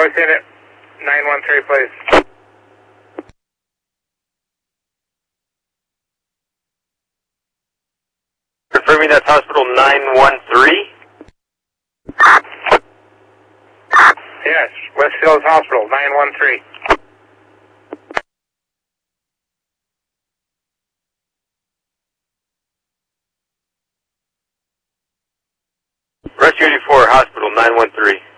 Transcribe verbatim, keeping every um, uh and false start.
What's in it? nine one three, please. Confirming that's hospital nine one three? Yes, West Hills Hospital, nine one three. Rescue eighty-four, hospital nine one three.